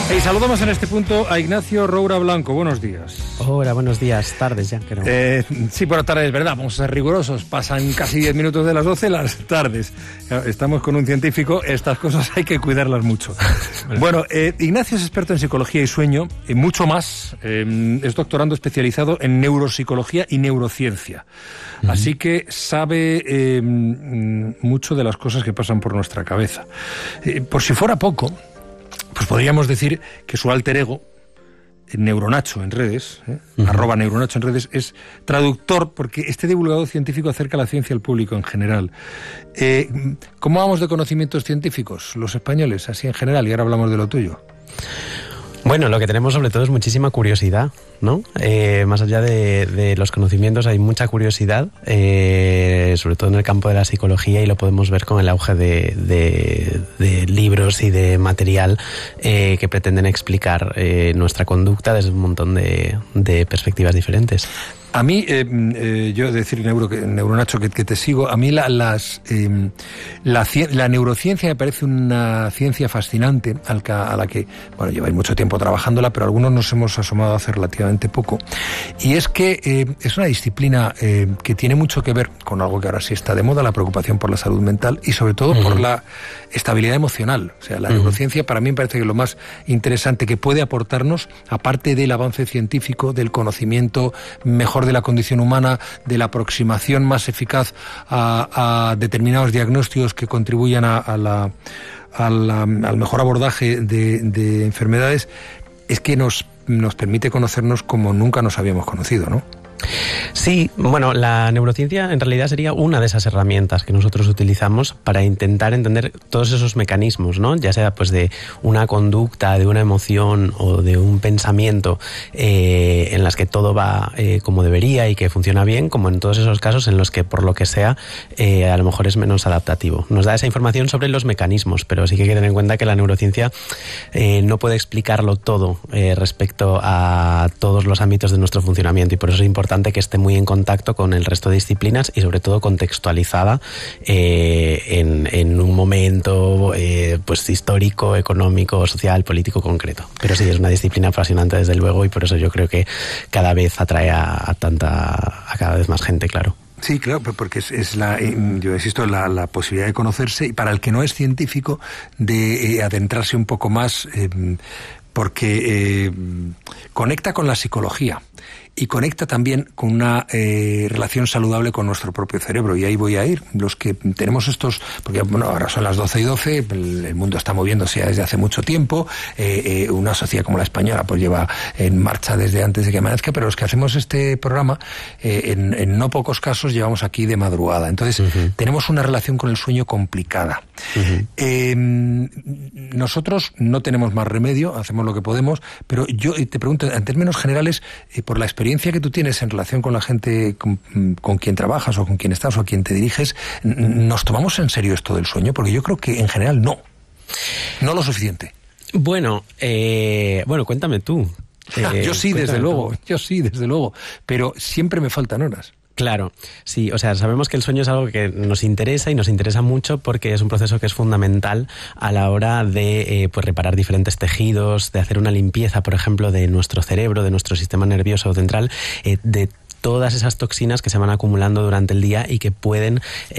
Y saludamos en este punto a Ignacio Roura Blanco. Buenos días. Hola, buenos días. Tardes ya, creo. Sí, bueno, tardes, ¿verdad? Vamos a ser rigurosos. Pasan casi 10 minutos de las 12 las tardes. Estamos con un científico. Estas cosas hay que cuidarlas mucho. Bueno, Ignacio es experto en psicología y sueño. Mucho más. Es doctorando especializado en neuropsicología y neurociencia. Así que sabe mucho de las cosas que pasan por nuestra cabeza. Por si fuera poco, pues podríamos decir que su alter ego, Neuronacho en redes, @Neuronacho en redes, es traductor, porque este divulgador científico acerca la ciencia al público en general. ¿Cómo vamos de conocimientos científicos los españoles, así en general? Y ahora hablamos de lo tuyo. Bueno, lo que tenemos sobre todo es muchísima curiosidad, ¿no? Más allá de los conocimientos hay mucha curiosidad, sobre todo en el campo de la psicología, y lo podemos ver con el auge de libros y de material que pretenden explicar nuestra conducta desde un montón de perspectivas diferentes. A mí, yo decir, Neuronacho, que te sigo, a mí la neurociencia me parece una ciencia fascinante a la que, bueno, lleváis mucho tiempo trabajándola, pero algunos nos hemos asomado hace relativamente poco. Y es que es una disciplina que tiene mucho que ver con algo que ahora sí está de moda, la preocupación por la salud mental y sobre todo por la estabilidad emocional. O sea, la neurociencia para mí me parece que lo más interesante que puede aportarnos, aparte del avance científico, del conocimiento mejor de la condición humana, de la aproximación más eficaz a determinados diagnósticos que contribuyan al mejor abordaje de enfermedades, es que nos permite conocernos como nunca nos habíamos conocido, ¿no? Sí, bueno, la neurociencia en realidad sería una de esas herramientas que nosotros utilizamos para intentar entender todos esos mecanismos, ¿no? Ya sea pues de una conducta, de una emoción o de un pensamiento en las que todo va como debería y que funciona bien, como en todos esos casos en los que por lo que sea a lo mejor es menos adaptativo. Nos da esa información sobre los mecanismos, pero sí que hay que tener en cuenta que la neurociencia no puede explicarlo todo respecto a todos los ámbitos de nuestro funcionamiento, y por eso es importante que esté muy en contacto con el resto de disciplinas y sobre todo contextualizada en un momento pues histórico, económico, social, político concreto. Pero sí, es una disciplina apasionante desde luego, y por eso yo creo que cada vez atrae a cada vez más gente, claro. Sí, claro, porque yo insisto, la posibilidad de conocerse, y para el que no es científico, de adentrarse un poco más, porque conecta con la psicología y conecta también con una relación saludable con nuestro propio cerebro, y ahí voy a ir. Los que tenemos estos, porque bueno, ahora son las 12:12, el mundo está moviéndose ya desde hace mucho tiempo, una sociedad como la española pues lleva en marcha desde antes de que amanezca, pero los que hacemos este programa, en no pocos casos llevamos aquí de madrugada, entonces tenemos una relación con el sueño complicada. Nosotros no tenemos más remedio, hacemos lo que podemos, pero yo te pregunto, en términos generales, por la experiencia que tú tienes en relación con la gente con quien trabajas o con quien estás o a quien te diriges, ¿nos tomamos en serio esto del sueño? Porque yo creo que en general no lo suficiente. Bueno, cuéntame tú. Yo sí, desde luego, pero siempre me faltan horas. Claro, sí, o sea, sabemos que el sueño es algo que nos interesa, y nos interesa mucho porque es un proceso que es fundamental a la hora de pues reparar diferentes tejidos, de hacer una limpieza, por ejemplo, de nuestro cerebro, de nuestro sistema nervioso central, de todas esas toxinas que se van acumulando durante el día y que pueden